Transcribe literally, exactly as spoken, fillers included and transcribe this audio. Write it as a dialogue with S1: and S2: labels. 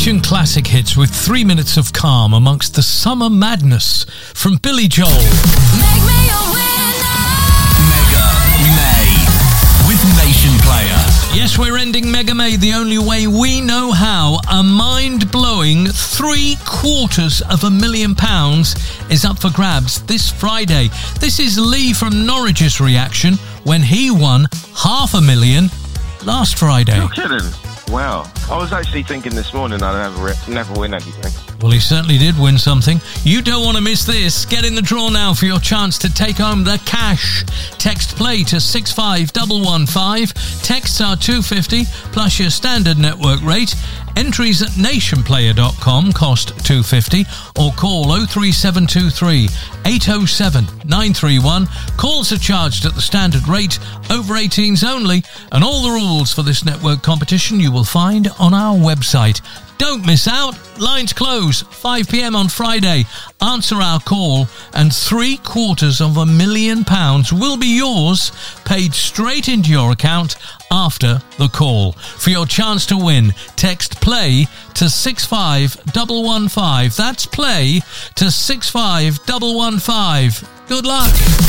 S1: Nation Classic Hits with three minutes of calm amongst the summer madness from Billy Joel.
S2: Make me a winner.
S3: Mega May with Nation Player.
S1: Yes, we're ending Mega May the only way we know how. A mind-blowing three quarters of a million pounds is up for grabs this Friday. This is Lee from Norwich's reaction when he won half a million last Friday.
S4: You're kidding. Wow. I was actually thinking this morning I'd never, never win anything.
S1: Well, he certainly did win something. You don't want to miss this. Get in the draw now for your chance to take home the cash. Text play to six five one one five. Texts are two pounds fifty plus your standard network rate. Entries at nation player dot com cost two pounds fifty or call oh three seven two three eight oh seven nine three one. Calls are charged at the standard rate, over eighteens only, and all the rules for this network competition you will find on our website. Don't miss out. Lines close five p.m. on Friday. Answer our call and three quarters of a million pounds will be yours, paid straight into your account after the call. For your chance to win, text play to six five one one five. That's play to six five one one five. Good luck.